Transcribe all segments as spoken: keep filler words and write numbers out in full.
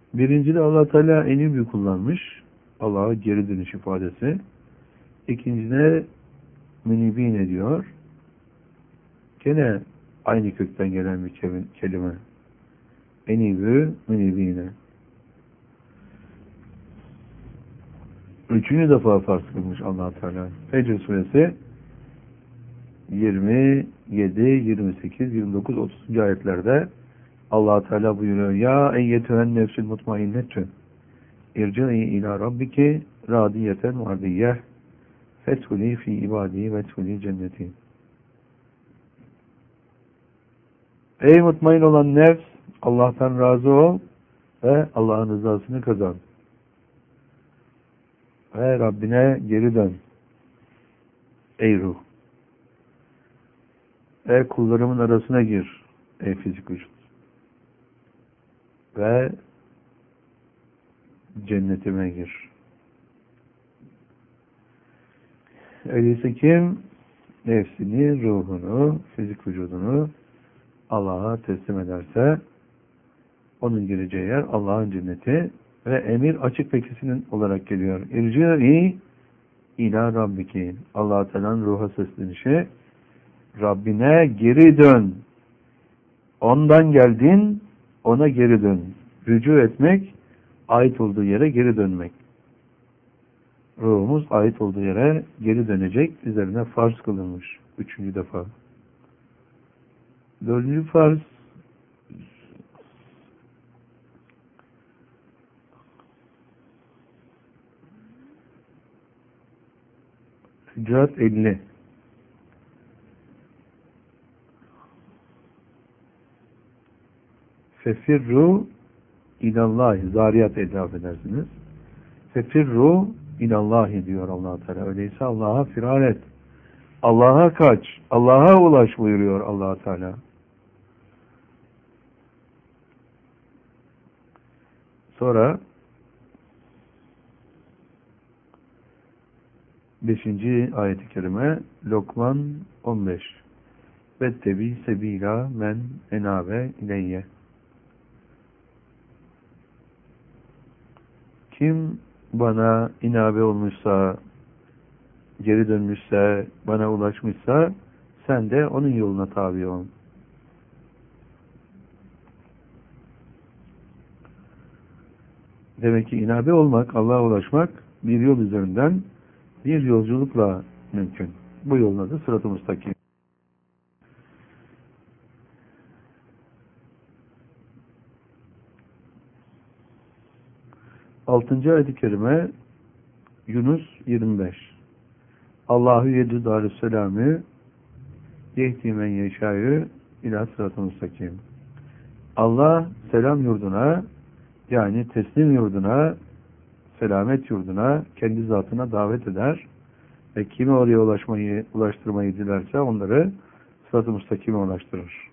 Birincide Allah Teala enibü kullanmış. Allah'a geri dönüş ifadesi. İkincide münibine diyor. Gene aynı kökten gelen bir kelime. Enibü, münibine. Üçüncü defa farz kılmış Allah Teala. Fecr suresi yirmi yedi, yirmi sekiz, yirmi dokuz, otuzuncu ayetlerde Allah Teala buyuruyor: Ya eyyetühen nefsül mutmainnetü irci'i ila rabbiki radiyeten mardiyeh fethuli fi ibadi veethuli cenneti. Ey mutmain olan nefs, Allah'tan razı ol ve Allah'ın rızasını kazan. Ve Rabbine geri dön. Ey ruh. Ey kullarımın arasına gir. Ey fizik vücut. Ve cennetime gir. Öyleyse kim nefsini, ruhunu, fizik vücudunu Allah'a teslim ederse onun gireceği yer Allah'ın cenneti ve emir açık ve kesin olarak geliyor. İrci'i ila rabbiki. Allah Teala'nın ruha seslenişi, Rabbine geri dön. Ondan geldin, ona geri dön. Rücu etmek, ait olduğu yere geri dönmek. Ruhumuz ait olduğu yere geri dönecek. Üzerine farz kılınmış. Üçüncü defa. Dördüncü farz Hücurat elli. Fefirru ilallahi. Zariyat edaf edersiniz. Fefirru ilallahi diyor Allah Teala. Öyleyse Allah'a firar et. Allah'a kaç. Allah'a ulaş buyuruyor Allah Teala. Sonra beşinci ayet-i kerime Lokman on beş. Vettebi sebila men enabe ileyye. Kim bana inabe olmuşsa, geri dönmüşse, bana ulaşmışsa sen de onun yoluna tabi ol. Demek ki inabe olmak, Allah'a ulaşmak bir yol üzerinden bir yolculukla mümkün. Bu yolun adı sırat-ı müstakim. Altıncı ayet-i kerime Yunus yirmi beş. Allahu yedü darüsselamü yehdi men yeşâ'ü ilâ sırat-ı müstakim. Allah selam yurduna, yani teslim yurduna, selamet yurduna, kendi zatına davet eder ve kimi oraya ulaşmayı, ulaştırmayı dilerse onları sırat-ı müstakime ulaştırır.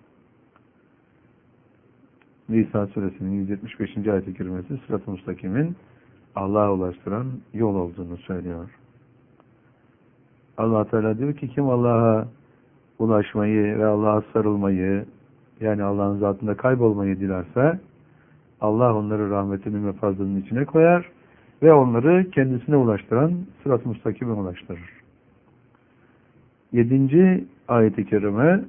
Nisa suresinin yüz yetmiş beşinci ayet-i kerimesi sırat-ı müstakimin Allah'a ulaştıran yol olduğunu söylüyor. Allah Teala diyor ki kim Allah'a ulaşmayı ve Allah'a sarılmayı, yani Allah'ın zatında kaybolmayı dilerse Allah onları rahmetinin ve fazlının içine koyar ve onları kendisine ulaştıran sırat-ı müstakime ulaştırır. Yedinci ayet-i kerime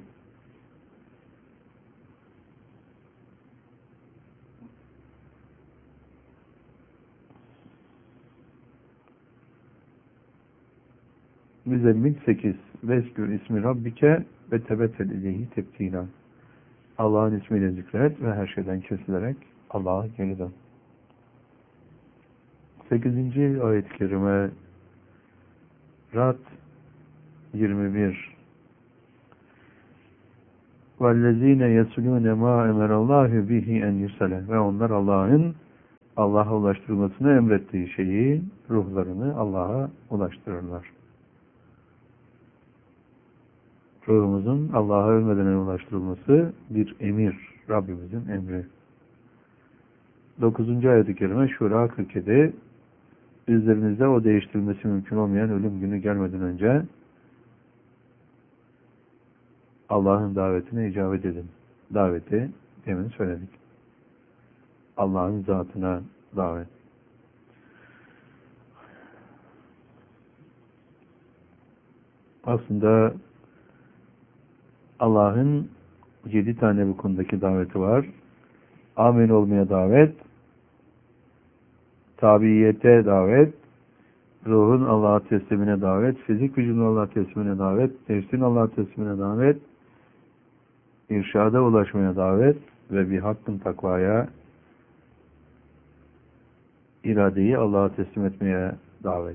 Müzzemmil sekiz. Vezkür ismi Rabbike ve tebettel ileyhi tebtila. Allah'ın ismiyle zikret ve her şeyden kesilerek Allah'a geri dön. sekizinci ayet-i kerime Rad yirmi bir. وَالَّذ۪ينَ يَسُلُونَ مَا اَمَرَ اللّٰهُ بِهِ اَنْ يُرْسَلَ. Ve onlar Allah'ın Allah'a ulaştırmasını emrettiği şeyi, ruhlarını Allah'a ulaştırırlar. Ruhumuzun Allah'a ölmeden ulaştırılması bir emir. Rabbimizin emri. dokuzuncu ayet-i kerime Şura kırk yedi. Üzerinizde o değiştirilmesi mümkün olmayan ölüm günü gelmeden önce Allah'ın davetine icabet edin. Daveti demin söyledik. Allah'ın zatına davet. Aslında Allah'ın yedi tane bu konudaki daveti var. Amin olmaya davet, tabiyete davet, ruhun Allah'a teslimine davet, fizik vücudun Allah'a teslimine davet, nefsin Allah'a teslimine davet, irşada ulaşmaya davet ve bir hakkın takvaya, iradeyi Allah'a teslim etmeye davet.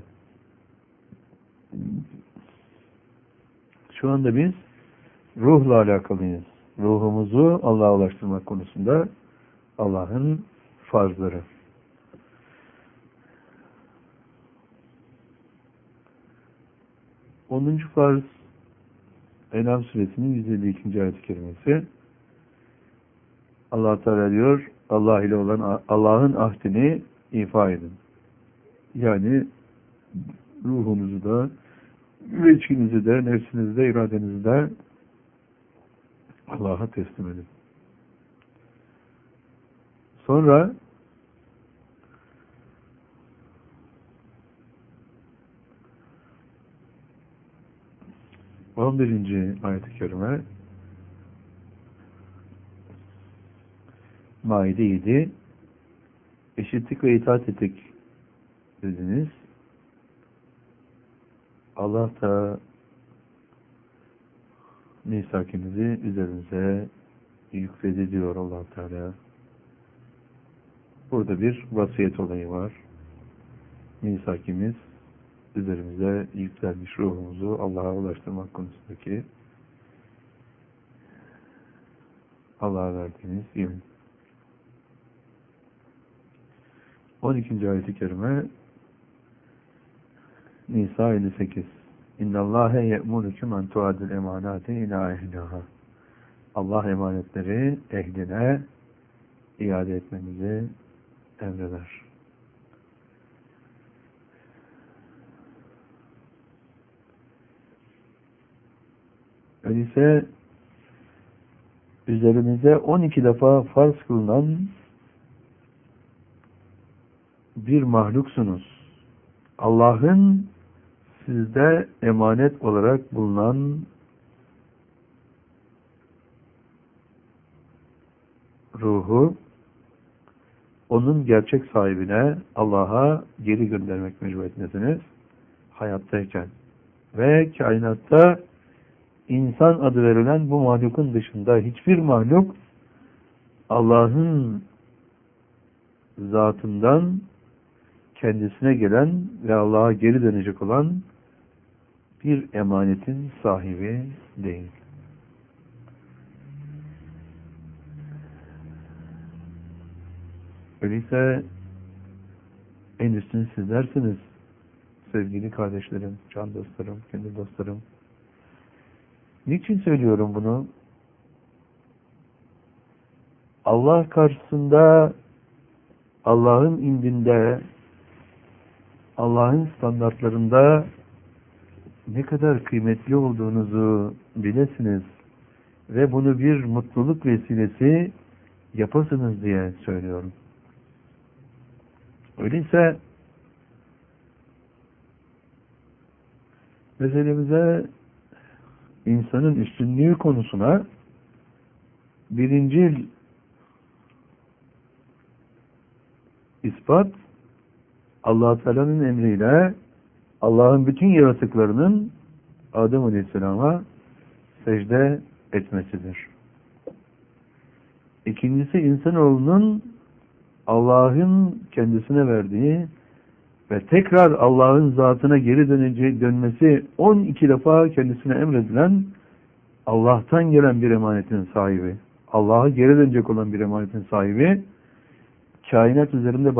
Şu anda biz ruhla alakalıyız. Ruhumuzu Allah'a ulaştırmak konusunda Allah'ın farzları. onuncu farz En'am suresinin yüz elli ikinci ayet-i kerimesi. Allah Teala diyor, Allah ile olan Allah'ın ahdini ifa edin. Yani ruhunuzu da, içinizi de, nefsinizi de, iradenizi de Allah'a teslim edin. Sonra on birinci ayet-i kerime Maide yedi eşitlik ve itaat ettik dediniz. Allah da misakinizi üzerinize yükledi diyor Allah Teala. Burada bir vasiyet olayı var. Misakimiz üzerimize yükselmiş ruhumuzu Allah'a ulaştırmak konusundaki Allah'a verdiğimiz yemin. on ikinci ayet-i kerime Nisa elli sekiz İnnallâhe ye'mûnüküm en tuadil emanâti ilâ ehlâhâ Allah emanetleri ehline iade etmenizi emreder. Öyleyse üzerimize on iki defa farz kılınan bir mahluksunuz. Allah'ın sizde emanet olarak bulunan ruhu onun gerçek sahibine Allah'a geri göndermek mecburiyetindesiniz hayattayken ve kainatta insan adı verilen bu mahlukun dışında hiçbir mahluk Allah'ın zatından kendisine gelen ve Allah'a geri dönecek olan bir emanetin sahibi değil. Öyleyse en üstün sizlersiniz sevgili kardeşlerim, can dostlarım, kendi dostlarım. Niçin söylüyorum bunu? Allah karşısında, Allah'ın indinde, Allah'ın standartlarında ne kadar kıymetli olduğunuzu bilesiniz ve bunu bir mutluluk vesilesi yapasınız diye söylüyorum. Öyleyse meselemize insanın üstünlüğü konusuna birincil ispat Allah Teala'nın emriyle Allah'ın bütün yaratıklarının Adem Aleyhisselam'a secde etmesidir. İkincisi insanoğlunun Allah'ın kendisine verdiği ve tekrar Allah'ın zatına geri döneceği, dönmesi on iki defa kendisine emredilen Allah'tan gelen bir emanetin sahibi, Allah'a geri dönecek olan bir emanetin sahibi, kainat üzerinde